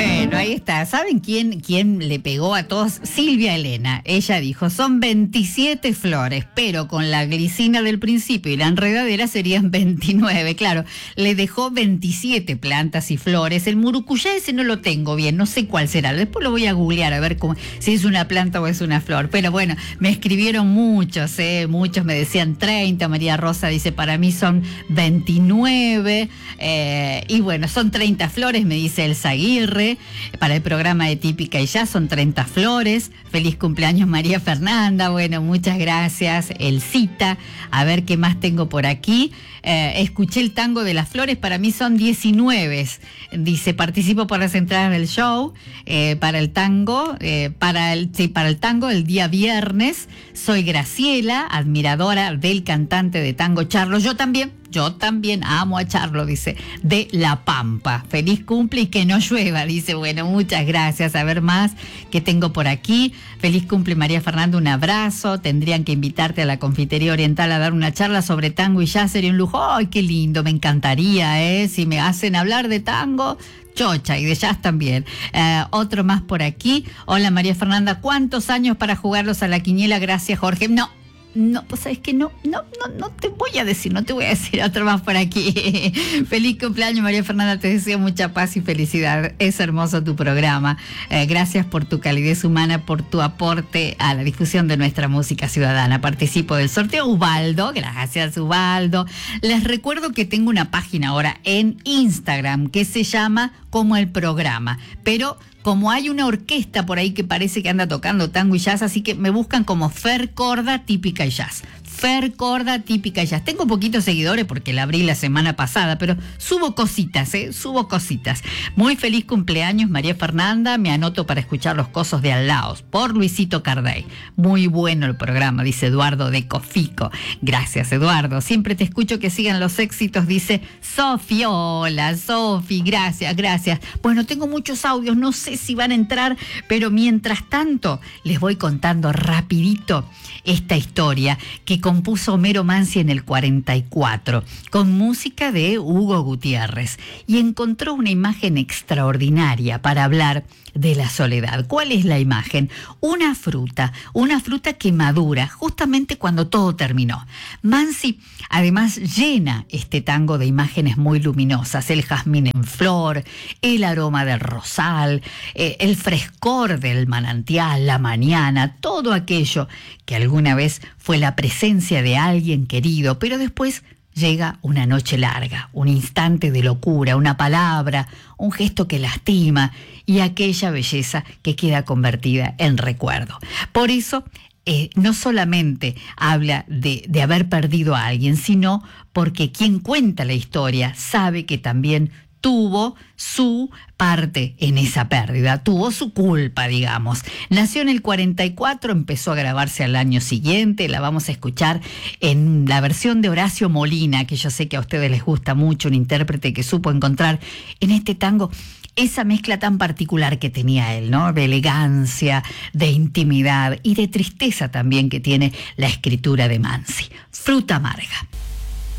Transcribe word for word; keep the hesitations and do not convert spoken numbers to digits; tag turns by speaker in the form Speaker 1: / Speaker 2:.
Speaker 1: Bueno, ahí está. ¿Saben quién, quién le pegó a todos? Silvia Elena. Ella dijo, son veintisiete flores, pero con la glicina del principio y la enredadera serían veintinueve. Claro, le dejó veintisiete plantas y flores. El murucuyá ese no lo tengo bien, no sé cuál será. Después lo voy a googlear a ver cómo, si es una planta o es una flor. Pero bueno, me escribieron muchos, ¿eh? Muchos me decían treinta. María Rosa dice, para mí son veintinueve. Eh, y bueno, son treinta flores, me dice Elsa Aguirre. Para el programa de Típica y Ya son treinta flores. Feliz cumpleaños María Fernanda. Bueno, muchas gracias. Elcita. A ver qué más tengo por aquí. Eh, escuché el tango de las flores, para mí son diecinueve. Dice, participo por las entradas del show eh, para el tango, eh, para el sí, para el tango el día viernes. Soy Graciela, admiradora del cantante de tango Charlo. Yo también, yo también amo a Charlo, dice, de La Pampa. Feliz cumple y que no llueva, dice. Bueno, muchas gracias. A ver más que tengo por aquí. Feliz cumple María Fernanda, un abrazo. Tendrían que invitarte a la Confitería Oriental a dar una charla sobre tango y jazz, sería un lujo. ¡Ay, qué lindo! Me encantaría, ¿eh? Si me hacen hablar de tango, chocha, y de jazz también. Uh, otro más por aquí. Hola María Fernanda, ¿cuántos años para jugarlos a la quiniela? Gracias, Jorge. No. No, pues sabes que no, no, no, no te voy a decir, no te voy a decir otro más por aquí. Feliz cumpleaños María Fernanda, te deseo mucha paz y felicidad. Es hermoso tu programa. Eh, gracias por tu calidez humana, por tu aporte a la difusión de nuestra música ciudadana. Participo del sorteo. Ubaldo, gracias Ubaldo. Les recuerdo que tengo una página ahora en Instagram que se llama Como el Programa, pero como hay una orquesta por ahí que parece que anda tocando tango y jazz, así que me buscan como Fer Corda Típica y Jazz. Fer Corda Típica y Jazz. Tengo poquitos seguidores porque la abrí la semana pasada, pero subo cositas, ¿eh? Subo cositas. Muy feliz cumpleaños, María Fernanda. Me anoto para escuchar Los Cosos de Al Laos por Luisito Cardey. Muy bueno el programa, dice Eduardo de Cofico. Gracias, Eduardo. Siempre te escucho, que sigan los éxitos, dice Sofi. Hola, Sofi. Gracias, gracias. Bueno, tengo muchos audios, no sé si van a entrar, pero mientras tanto les voy contando rapidito esta historia que compuso Homero Mansi en el cuarenta y cuatro, con música de Hugo Gutiérrez, y encontró una imagen extraordinaria para hablar de la soledad. ¿Cuál es la imagen? Una fruta, una fruta que madura justamente cuando todo terminó. Mansi además llena este tango de imágenes muy luminosas: el jazmín en flor, el aroma del rosal, eh, el frescor del manantial, la mañana, todo aquello que alguna vez fue la presencia de alguien querido, pero después llega una noche larga, un instante de locura, una palabra, un gesto que lastima y aquella belleza que queda convertida en recuerdo. Por eso, eh, no solamente habla de, de haber perdido a alguien, sino porque quien cuenta la historia sabe que también tuvo su parte en esa pérdida, tuvo su culpa, digamos. Nació en el cuarenta y cuatro, empezó a grabarse al año siguiente, la vamos a escuchar en la versión de Horacio Molina, que yo sé que a ustedes les gusta mucho, un intérprete que supo encontrar en este tango esa mezcla tan particular que tenía él, ¿no? De elegancia, de intimidad y de tristeza también que tiene la escritura de Mansi. Fruta amarga.